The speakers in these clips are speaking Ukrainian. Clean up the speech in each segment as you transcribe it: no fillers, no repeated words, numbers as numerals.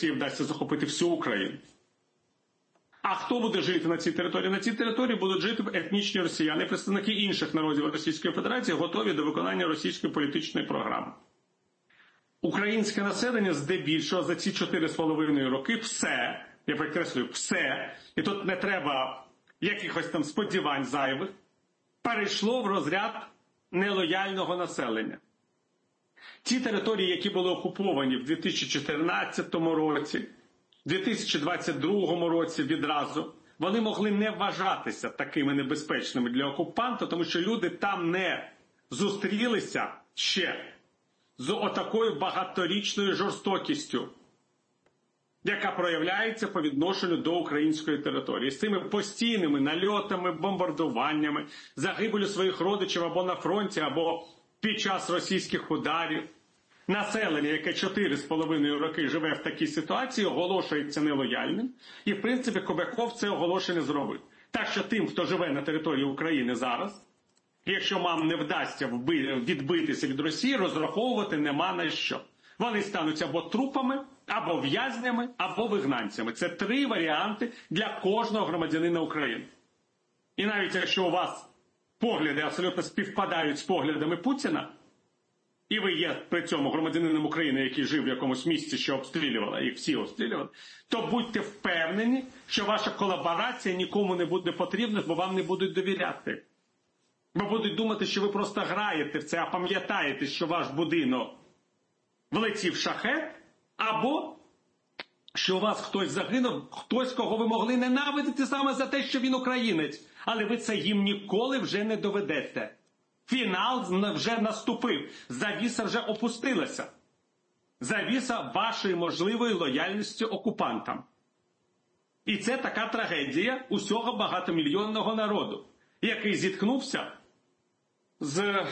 вдасться захопити всю Україну. А хто буде жити на цій території? На цій території будуть жити етнічні росіяни, представники інших народів Російської Федерації, готові до виконання російської політичної програми. Українське населення здебільшого за ці 4,5 роки все, я підкреслюю, все, і тут не треба якихось там сподівань зайвих, перейшло в розряд нелояльного населення. Ті території, які були окуповані в 2014 році, в 2022 році відразу, вони могли не вважатися такими небезпечними для окупанта, тому що люди там не зустрілися ще з отакою багаторічною жорстокістю, яка проявляється по відношенню до української території. З цими постійними нальотами, бомбардуваннями, загибелю своїх родичів або на фронті, або під час російських ударів. Населення, яке 4,5 роки живе в такій ситуації, оголошується нелояльним. І, в принципі, Кобяков це оголошення зробив. Так що тим, хто живе на території України зараз, якщо вам не вдасться відбитися від Росії, розраховувати нема на що. Вони стануть або трупами, або в'язнями, або вигнанцями. Це 3 варіанти для кожного громадянина України. І навіть якщо у вас погляди абсолютно співпадають з поглядами Путіна, і ви є при цьому громадянином України, який жив в якомусь місці, що обстрілювали, їх всі обстрілювали, то будьте впевнені, що ваша колаборація нікому не буде потрібна, бо вам не будуть довіряти. Бо будуть думати, що ви просто граєте в це, а пам'ятаєте, що ваш будинок влетів шахет, або що у вас хтось загинув, хтось, кого ви могли ненавидіти саме за те, що він українець. Але ви це їм ніколи вже не доведете. Фінал вже наступив. Завіса вже опустилася. Завіса вашої можливої лояльності окупантам. І це така трагедія усього багатомільйонного народу, який зіткнувся з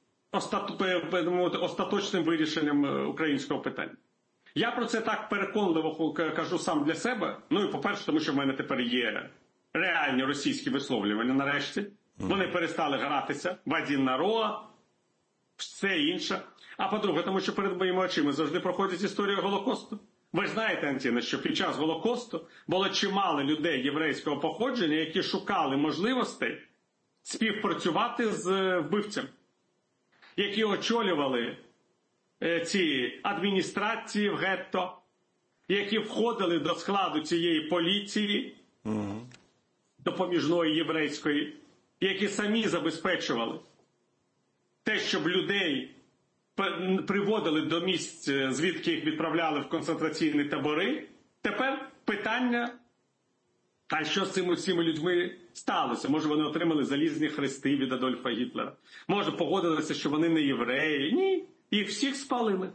остаточним вирішенням українського питання. Я про це так переконливо кажу сам для себе. Ну і по-перше, тому що в мене тепер є реальні російські висловлювання нарешті. Вони перестали гратися в один народ, все інше. А по-друге, тому що перед моїми очима завжди проходить історія Голокосту. Ви ж знаєте, Антіна, що під час Голокосту було чимало людей єврейського походження, які шукали можливостей співпрацювати з вбивцем, які очолювали ці адміністрації в гетто, які входили до складу цієї поліції, допоміжної єврейської, які самі забезпечували те, щоб людей приводили до місць, звідки їх відправляли в концентраційні табори. Тепер питання, а що з цими людьми сталося? Може, вони отримали залізні хрести від Адольфа Гітлера? Може, погодилися, що вони не євреї? Ні, їх всіх спалили.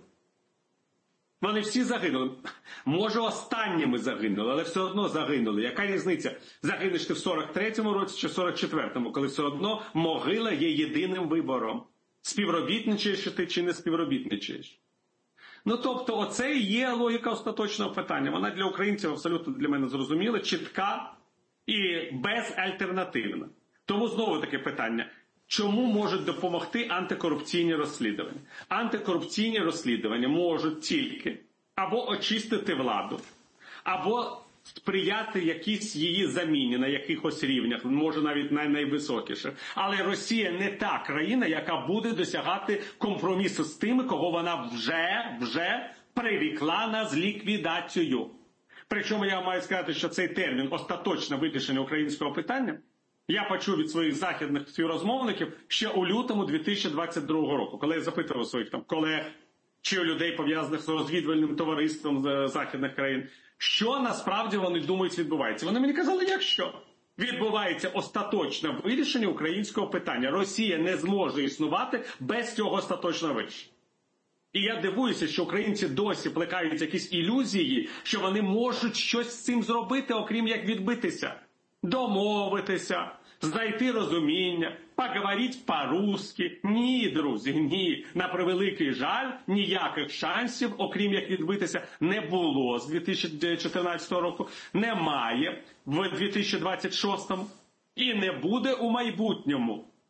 Вони всі загинули. Може, останніми загинули, але все одно загинули. Яка різниця? Загинеш ти в 43-му році чи в 44-му, коли все одно могила є єдиним вибором. Співробітничаєш ти чи не співробітничаєш. Ну, тобто, оце і є логіка остаточного питання. Вона для українців абсолютно для мене зрозуміла, чітка і безальтернативна. Тому знову таке питання. Чому можуть допомогти антикорупційні розслідування? Антикорупційні розслідування можуть тільки або очистити владу, або сприяти якійсь її заміні на якихось рівнях, може навіть на найвисокіших. Але Росія не та країна, яка буде досягати компромісу з тими, кого вона вже прирікла на ліквідацію. Причому я маю сказати, що цей термін «остаточне вирішення українського питання» я почув від своїх західних співрозмовників ще у лютому 2022 року, коли я запитував своїх там колег чи людей, пов'язаних з розвідувальним товариством західних країн, що насправді вони думають відбувається. Вони мені казали, якщо відбувається остаточне вирішення українського питання. Росія не зможе існувати без цього остаточного вирішення. І я дивуюся, що українці досі плекають якісь ілюзії, що вони можуть щось з цим зробити, окрім як відбитися. Домовитися, знайти розуміння, поговорити по-русски. Ні, друзі, ні. На превеликий жаль, ніяких шансів, окрім як відбитися, не було з 2014 року, немає в 2026 і не буде у майбутньому.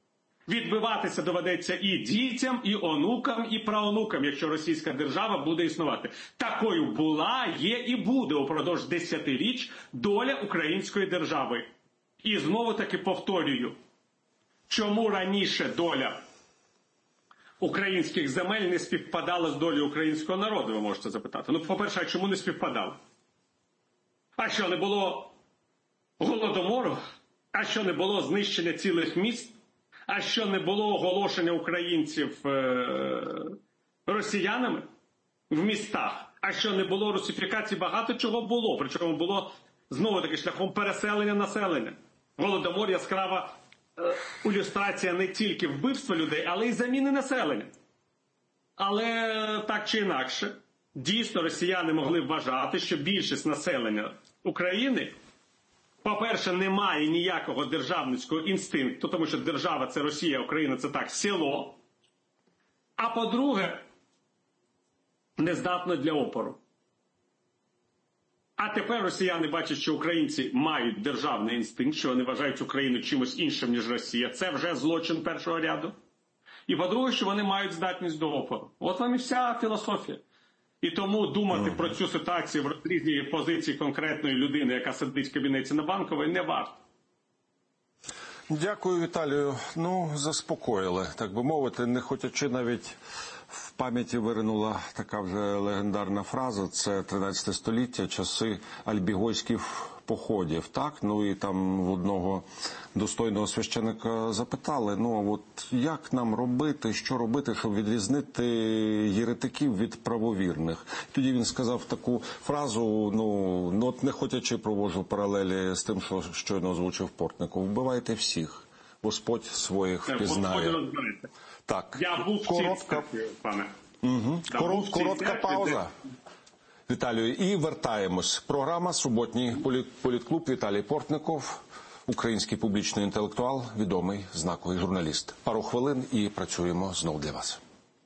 Відбиватися доведеться і дітям, і онукам, і праонукам, якщо російська держава буде існувати. Такою була, є і буде упродовж десятиріч доля української держави. І знову-таки повторюю, чому раніше доля українських земель не співпадала з долею українського народу, ви можете запитати. Ну, по-перше, а чому не співпадала? А що, не було голодомору? А що, не було знищення цілих міст? А що, не було оголошення українців росіянами в містах? А що, не було русифікації? Багато чого було. Причому було, знову-таки, шляхом переселення населення. Голодомор – яскрава ілюстрація не тільки вбивства людей, але й заміни населення. Але так чи інакше, дійсно росіяни могли вважати, що більшість населення України, по-перше, не має ніякого державницького інстинкту, тому що держава – це Росія, Україна – це так, село. А по-друге, не здатно для опору. А тепер росіяни бачать, що українці мають державний інстинкт, що вони вважають Україну чимось іншим, ніж Росія. Це вже злочин першого ряду. І по-друге, що вони мають здатність до опору. От вам і вся філософія. І тому думати про цю ситуацію в розрізі позиції конкретної людини, яка сидить в кабінеті на Банковій, не варто. Дякую, Віталію. Ну, заспокоїли, так би мовити, не хотячи навіть в пам'яті виринула така вже легендарна фраза. Це 13 століття, часи альбігойських походів, так? Ну і там в одного достойного священика запитали, ну от як нам робити, що робити, щоб відрізнити єретиків від правовірних. Тоді він сказав таку фразу, ну от не хотячи проводжу паралелі з тим, що щойно озвучив Портников. Вбивайте всіх, Господь своїх впізнає. Так, я був коротка, пане. Коротка пауза. Віталію, і вертаємось. Програма «Суботній політклуб». Віталій Портников, український публічний інтелектуал, відомий знаковий журналіст. Пару хвилин і працюємо знов для вас.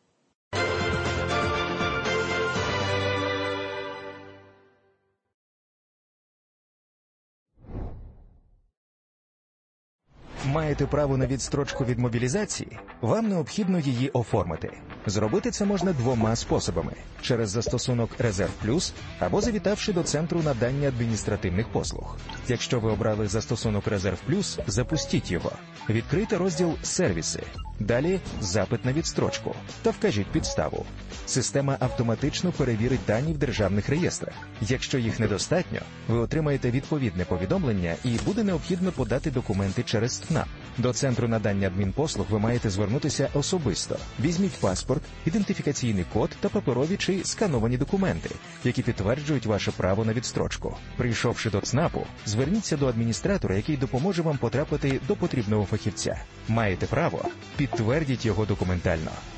Маєте право на відстрочку від мобілізації? Вам необхідно її оформити. Зробити це можна двома способами – через застосунок «Резерв Плюс» або завітавши до Центру надання адміністративних послуг. Якщо ви обрали застосунок «Резерв Плюс», запустіть його. Відкрийте розділ «Сервіси». Далі «Запит на відстрочку» та вкажіть підставу. Система автоматично перевірить дані в державних реєстрах. Якщо їх недостатньо, ви отримаєте відповідне повідомлення і буде необхідно подати документи через ЦНАП. До Центру надання адмінпослуг ви маєте звернутися особисто. Візьміть паспорт, ідентифікаційний код та паперові чи скановані документи, які підтверджують ваше право на відстрочку. Прийшовши до ЦНАПу, зверніться до адміністратора, який допоможе вам потрапити до потрібного фахівця. Маєте право? Підтвердіть його документально.